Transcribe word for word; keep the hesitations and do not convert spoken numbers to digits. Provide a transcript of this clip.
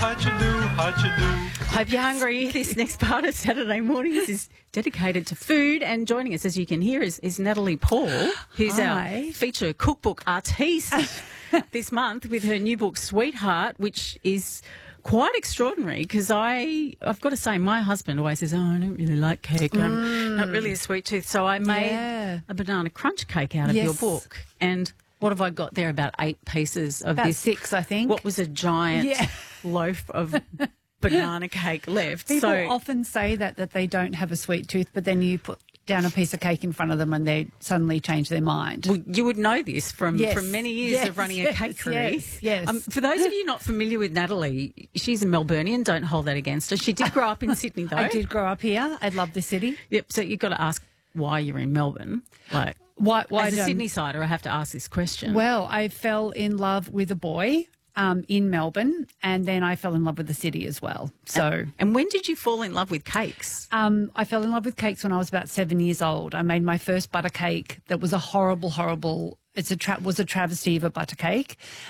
how'd you do, how'd you do? Hope you're hungry. This next part of Saturday Mornings is dedicated to food, and joining us, as you can hear, is, is Natalie Paul, who's Hi. our feature cookbook artiste this month with her new book, Sweetheart, which is quite extraordinary because I, I've got to say, my husband always says, oh, I don't really like cake. I'm not really a sweet tooth. So I made Yeah. a banana crunch cake out of your Yes. book. And what have I got there? About eight pieces of About this. six, I think. What was a giant Yeah. loaf of banana cake left. People so often say that, that they don't have a sweet tooth, but then you put down a piece of cake in front of them and they suddenly change their mind. well, you would know this from, Yes. from many years Yes, of running yes, a cakery. yes, yes. Um, for those of you not familiar with Natalie, she's a Melburnian. Don't hold that against her. She did grow up in Sydney, though. I did grow up here. I love the city. Yep. So you've got to ask why you're in Melbourne. Like, Why, why as a don't- Sydney sider, I have to ask this question. Well, I fell in love with a boy um, in Melbourne, and then I fell in love with the city as well. So and when did you fall in love with cakes? um, I fell in love with cakes when I was about seven years old. I made my first butter cake that was a horrible, horrible. It's a tra- was a travesty of a butter cake.